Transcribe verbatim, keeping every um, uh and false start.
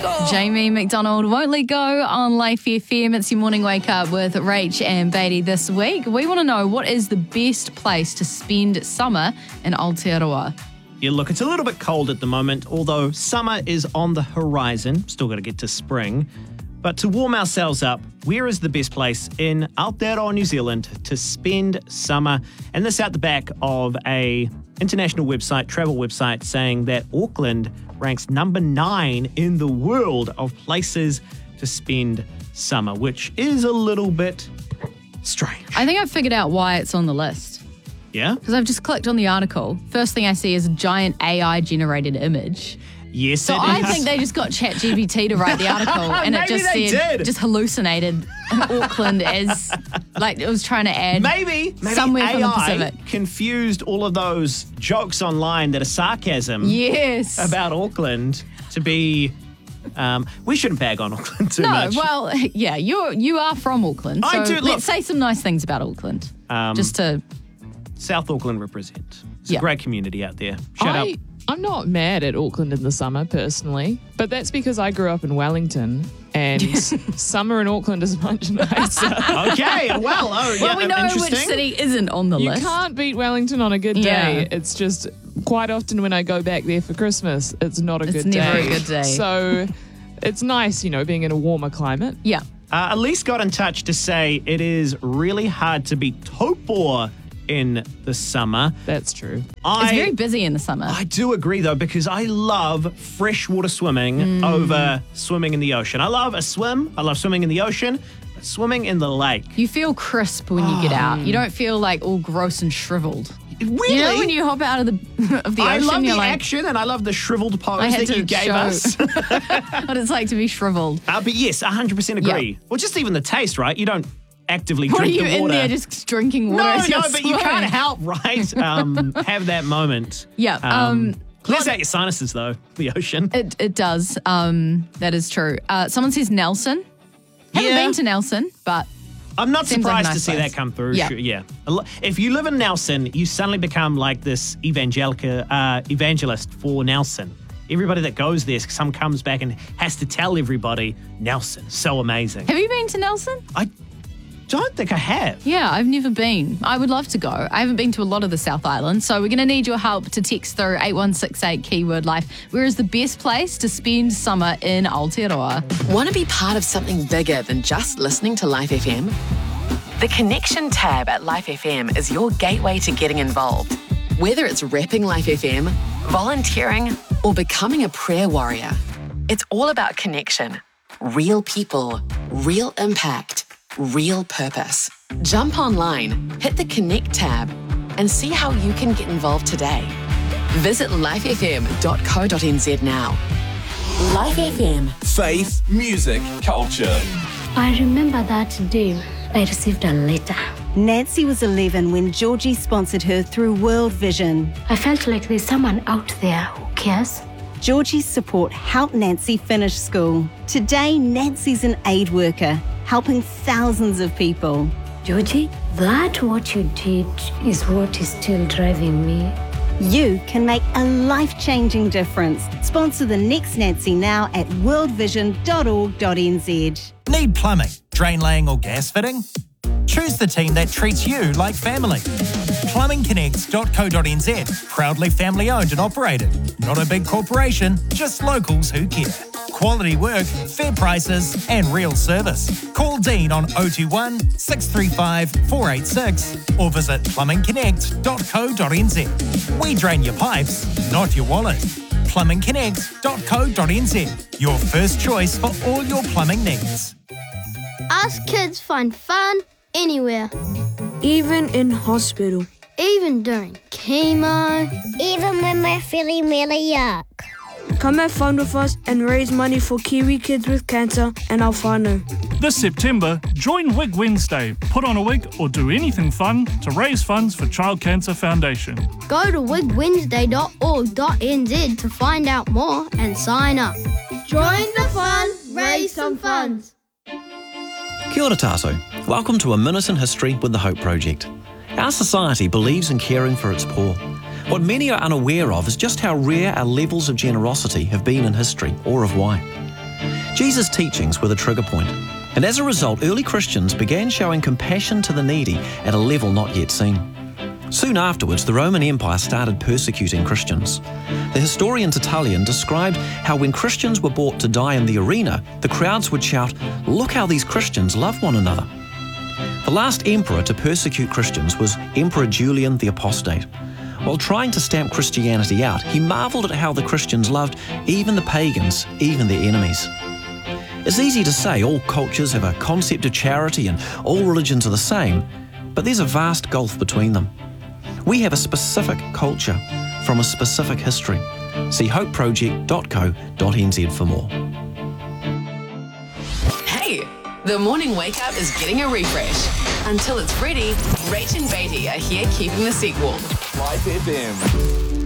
Jamie McDonald won't let go on Life F M. It's your morning wake up with Rach and Beatty this week. We want to know, what is the best place to spend summer in Aotearoa? Yeah, look, it's a little bit cold at the moment, although summer is on the horizon. Still got to get to spring. But to warm ourselves up, where is the best place in Aotearoa, New Zealand, to spend summer? And this out the back of a international website, travel website, saying that Auckland ranks number nine in the world of places to spend summer, which is a little bit strange. I think I've figured out why it's on the list. Yeah? Because I've just clicked on the article. First thing I see is a giant A I-generated image. Yes, so it I is. think they just got ChatGPT to write the article, and it just they said, did. just hallucinated Auckland as, like, it was trying to add maybe, maybe somewhere A I from the Pacific. confused all of those jokes online that are sarcasm Yes. about Auckland to be. Um, we shouldn't bag on Auckland too no, much. well, yeah, you're you are from Auckland, so I do, let's look- say some nice things about Auckland, Um, just to. South Auckland represent. It's Yeah. a great community out there. Shout I, out. I'm not mad at Auckland in the summer, personally, but that's because I grew up in Wellington and summer in Auckland is much nicer. Okay, well, oh, yeah, Well, we know interesting. which city isn't on the You list. can't beat Wellington on a good day. Yeah. It's just quite often when I go back there for Christmas, it's not a It's good never day. a good day. So it's nice, you know, being in a warmer climate. Yeah. Uh, Elise got in touch to say it is really hard to beat Taupo in the summer. That's true. I, It's very busy in the summer. I do agree, though, because I love freshwater swimming Mm. over swimming in the ocean. I love a swim. I love swimming in the ocean, but swimming in the lake. You feel crisp when you get out. You don't feel like all gross and shriveled. Really? You know when you hop out of the of the I ocean, love the you're like, action and I love the shriveled pose I had that to you gave show us. what it's like to be shriveled. Uh, but yes, one hundred percent agree. Well, just even the taste, right? You don't actively What are drink you the in water. there just drinking water? no, as no, you're but you swimming? can't help, right? Um, have that moment. Yeah, um, clears out your sinuses, though, the ocean. It it does. Um, that is true. Uh, someone says Nelson. Haven't Yeah. been to Nelson, but I'm not Seems like a surprised to nice see place. that come through. Yeah. Sure, yeah. A lo- If you live in Nelson, you suddenly become like this evangelica, uh, evangelist for Nelson. Everybody that goes there, some comes back and has to tell everybody, Nelson, so amazing. have you been to Nelson? I don't think I have. Yeah, I've never been. I would love to go. I haven't been to a lot of the South Island, so we're going to need your help to text through eight one six eight keyword life. Where is the best place to spend summer in Aotearoa? Want to be part of something bigger than just listening to Life F M? The Connection tab at Life F M is your gateway to getting involved. Whether it's repping Life F M, volunteering, or becoming a prayer warrior, it's all about connection. Real people, real impact, real purpose. Jump online, hit the Connect tab, and see how you can get involved today. Visit life f m dot co dot n z now. Life F M. Faith, music, culture. I remember that day I received a letter. Nancy was eleven when Georgie sponsored her through World Vision. I felt like there's someone out there who cares. Georgie's support helped Nancy finish school. Today, Nancy's an aid worker, helping thousands of people. Georgie, that what you did is what is still driving me. You can make a life-changing difference. Sponsor the next Nancy now at world vision dot org dot n z. Need plumbing, drain laying or gas fitting? Choose the team that treats you like family. plumbing connect dot co dot n z, proudly family owned and operated. Not a big corporation, just locals who care. Quality work, fair prices and real service. Call Dean on oh two one, six three five, four eight six or visit plumbing connect dot co dot n z. We drain your pipes, not your wallet. plumbing connect dot co dot n z, your first choice for all your plumbing needs. Us kids find fun anywhere. Even in hospital. Even during chemo. Even when we're feeling really yuck. Come have fun with us and raise money for Kiwi kids with cancer and our whānau. This September, join Wig Wednesday. Put on a wig or do anything fun to raise funds for Child Cancer Foundation. Go to wig wednesday dot org dot n z to find out more and sign up. Join the fun, raise some funds. Kia ora tātou. Welcome to A Minute in History with the Hope Project. Our society believes in caring for its poor. What many are unaware of is just how rare our levels of generosity have been in history, or of why. Jesus' teachings were the trigger point, and as a result, early Christians began showing compassion to the needy at a level not yet seen. Soon afterwards, the Roman Empire started persecuting Christians. The historian Tertullian described how when Christians were brought to die in the arena, the crowds would shout, "Look how these Christians love one another." The last emperor to persecute Christians was Emperor Julian the Apostate. While trying to stamp Christianity out, he marvelled at how the Christians loved even the pagans, even their enemies. It's easy to say all cultures have a concept of charity and all religions are the same, but there's a vast gulf between them. We have a specific culture from a specific history. See hope project dot co dot n z for more. Hey, the morning wake up is getting a refresh. Until it's ready, Rach and Beatty are here keeping the seat warm. Life F M.